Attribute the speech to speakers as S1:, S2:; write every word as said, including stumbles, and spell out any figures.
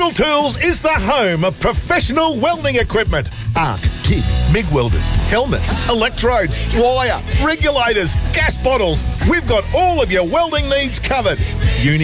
S1: Tool Tools is the home of professional welding equipment. Arc, TIG, MIG welders, helmets, electrodes, wire, regulators, gas bottles. We've got all of your welding needs covered. Uni